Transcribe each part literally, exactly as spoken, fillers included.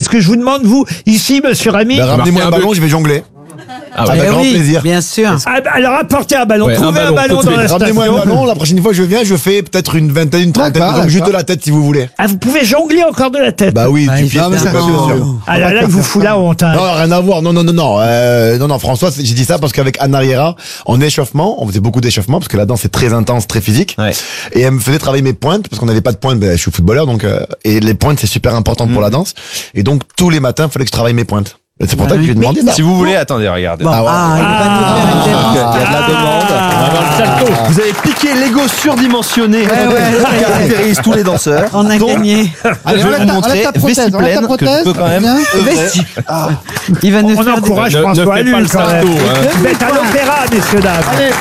ce que je vous demande, vous, ici, monsieur Rami? Bah, ramenez-moi un ballon, je vais jongler. Ah ouais. Avec Eh grand oui, plaisir. bien sûr. Ah, bah, alors apportez un ballon, Ouais, un trouvez un ballon, ballon, tout de dans la suite. Ramenez-moi un station. ballon, la prochaine fois que je viens, je fais peut-être une vingtaine, une trentaine, D'accord, donc juste d'accord. la tête si vous voulez. Ah, vous pouvez jongler encore de la tête. Bah oui, Ouais, du pied, non, mais c'est ça, pas non. sûr. Ah là, là, il vous fout la honte. Hein. Non, rien à voir. Non, non, non, non. Euh, non, non, François, c'est- j'ai dit ça parce qu'avec Anna Riera, en échauffement, on faisait beaucoup d'échauffement parce que la danse est très intense, très physique. Ouais. Et elle me faisait travailler mes pointes parce qu'on n'avait pas de pointes. Ben, je suis footballeur, donc euh, et les pointes c'est super important pour la danse. Et donc tous les matins, il fallait que je travaille mes pointes. Et c'est pour ça que je lui ai demandé ça. Si vous voulez, attendez, regardez. Bon, Ah ouais. ah, il va nous faire une Il y demande. a de la demande. Vous avez piqué l'ego surdimensionné Ouais, ouais, qui caractérise tous les danseurs. On a Donc, gagné. Allez, je vais enlève vous ta- montrer enlève ta prothèse, vessie enlève ta pleine que je prothèse, peux quand même viens. œuvrer. Vessie. Il va nous On faire des- encourage Ne- François ne fais pas Hull le quand même. sardo, hein. Vous êtes à l'opéra, messieurs, dames. Allez.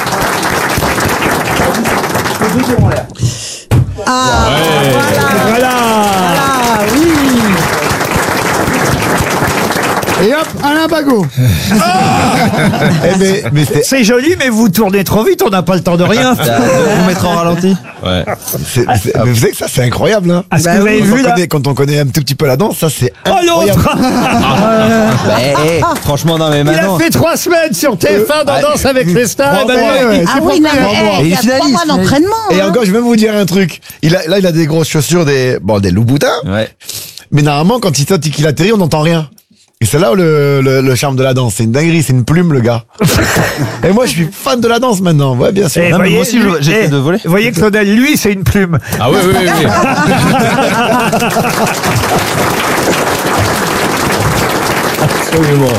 Ah, Voilà. ah oui. Et hop, Alain Bagot. Eh ben, mais c'est, C'est joli, mais vous tournez trop vite, on n'a pas le temps de rien. Vous mettre en ralenti. Ouais. c'est- c'est- mais vous savez que ça c'est incroyable. Hein. Est-ce Bah que vous oui. avez Quand, vu on là? connaît, quand on connaît un tout petit peu la danse, ça c'est Oh incroyable. l'autre. Bah, hey, franchement, non mais Il a maintenant. fait trois semaines sur T F un dans Ouais. Danse avec les stars. Bravo, et ben, ouais, ouais. Ah C'est oui, non, pour mais ça. hey, il y a Et trois mois d'entraînement. Et hein. encore, je vais même vous dire un truc. Il a, là, il a des grosses chaussures, des, bon, des Louboutins. Ouais. Mais normalement, quand il saute et qu'il atterrit, on n'entend rien. Et c'est là où le, le, le charme de la danse. C'est une dinguerie, c'est une plume, le gars. Et moi, je suis fan de la danse maintenant. Ouais, bien sûr. Et Non, mais voyez, moi aussi, je- lui- j'essaie eh, de voler. Vous voyez, Claudel, lui, c'est une plume. Ah oui, oui, oui. oui. Absolument.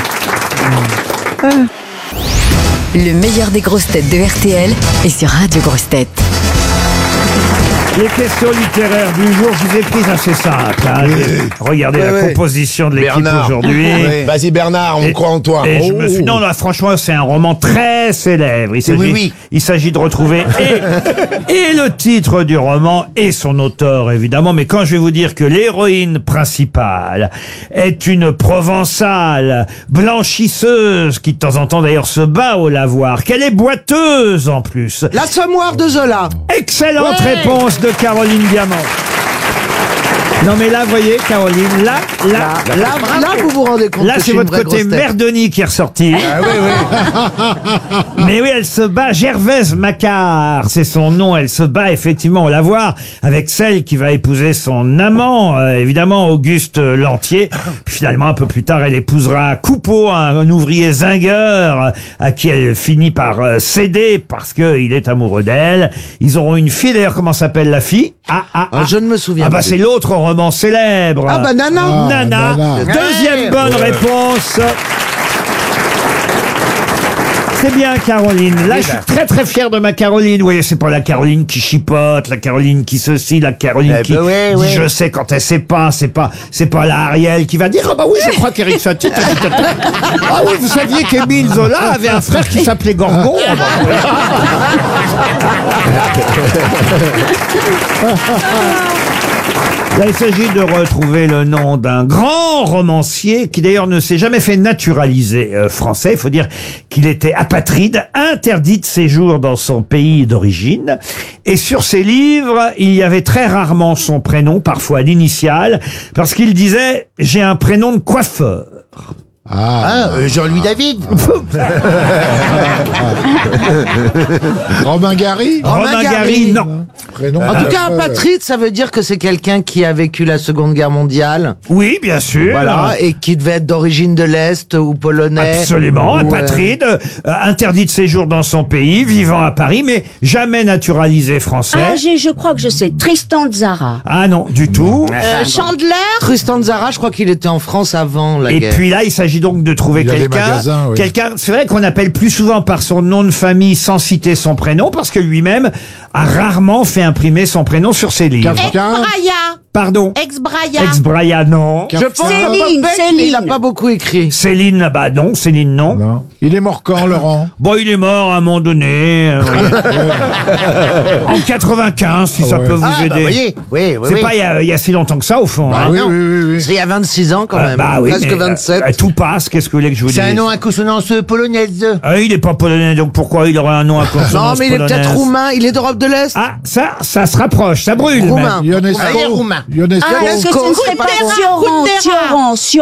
Le meilleur des grosses têtes de R T L est sur Radio Grosses Têtes. Les questions littéraires du jour, je vous ai prises assez simples. Hein. Regardez la composition de l'équipe Bernard. aujourd'hui. Vas-y, Bernard, on Et- croit en toi. Et je me suis... Oh. Non, non, franchement, c'est un roman très célèbre. Il s'agit, Oui, oui. il s'agit de retrouver et, et le titre du roman et son auteur, évidemment. Mais quand je vais vous dire que l'héroïne principale est une Provençale blanchisseuse qui de temps en temps d'ailleurs se bat au lavoir, qu'elle est boiteuse en plus. L'Assommoir de Zola. Excellente réponse de Caroline Diamant. Non mais là, vous voyez, Caroline, là, là, Là, là, là, vous vous rendez compte Là, que je c'est suis votre une vraie côté grosse tête. merdoni qui est ressorti. Ah oui, oui. Mais oui, elle se bat, Gervaise Macquart, c'est son nom. Elle se bat effectivement au lavoir avec celle qui va épouser son amant, euh, évidemment Auguste Lantier. Puis finalement, un peu plus tard, elle épousera Coupeau, un, un ouvrier zingueur euh, à qui elle finit par euh, céder parce que il est amoureux d'elle. Ils auront une fille. D'ailleurs, comment s'appelle la fille? Ah, ah, Ah, je ne me souviens Ah bah pas. c'est l'autre roman célèbre. Ah bah Nana. Ah, Nana. Nana. Deuxième bonne réponse. C'est bien, Caroline. Là, je suis très très fier de ma Caroline. Vous voyez, c'est pas la Caroline qui chipote, la Caroline qui ceci, la Caroline Eh qui ben ouais, dit ouais. je sais quand elle sait pas. C'est pas, c'est pas la Ariel qui va dire ah bah oui, je crois qu'Éric Satie. Ah oui, vous saviez qu'Émile Zola avait un frère qui s'appelait Gorgon. Ah bah, Là, il s'agit de retrouver le nom d'un grand romancier qui d'ailleurs ne s'est jamais fait naturaliser euh, français. Il faut dire qu'il était apatride, interdit de séjour dans son pays d'origine. Et sur ses livres, il y avait très rarement son prénom, parfois l'initiale, parce qu'il disait « j'ai un prénom de coiffeur ». Ah, Ah, Jean-Louis David. Romain Gary. Romain Romain Gary, Gary. non. Prénom. En tout cas, un patride, ça veut dire que c'est quelqu'un qui a vécu la Seconde Guerre mondiale. Oui, bien sûr. Voilà, et qui devait être d'origine de l'Est ou polonais. Absolument, Ou, euh, apatride, euh, interdit de séjour dans son pays, vivant à Paris, mais jamais naturalisé français. Ah, j'ai- je crois que je sais. Tristan Tzara. Ah non, du tout. Euh, Chandler. Tristan Tzara, je crois qu'il était en France avant la Et guerre. puis là, il s'agit donc de trouver Il y a des quelqu'un, magasins, oui. quelqu'un. C'est vrai qu'on appelle plus souvent par son nom de famille sans citer son prénom, parce que lui-même a rarement fait imprimer son prénom sur ses livres. Kafka. Ex-Braya. Pardon. Ex-Braya. Ex-Braya, non. Je pense Céline, à Popek, mais il n'a Céline. pas beaucoup écrit. Céline, bah non, Céline, non. Non. Il est mort quand, Laurent? Bon, il est mort à un moment donné. euh, en quatre-vingt-quinze, si ça Ouais. peut vous Ah, bah, aider. voyez. Oui, oui, C'est oui. pas il y, a, il y a si longtemps que ça, au fond. Ah hein. oui, oui, oui, oui. C'est il y a vingt-six ans quand Euh, même. bah oui, Presque mais, vingt-sept. euh, tout passe, qu'est-ce que vous voulez que je vous dise? C'est un nom à consonance polonaise. Ah, il est pas polonais, donc pourquoi il aurait un nom à consonance Non, mais il est polonaise? peut-être roumain. Il est d'Europe de l'Est. Ah, ça, ça se rapproche, ça brûle. Roumain. même. Ionesco. Ah, il est roumain. Ionesco. Ah, est-ce que Ionesco, ce ne serait c'est pas pas bon. Sioran, Sioran,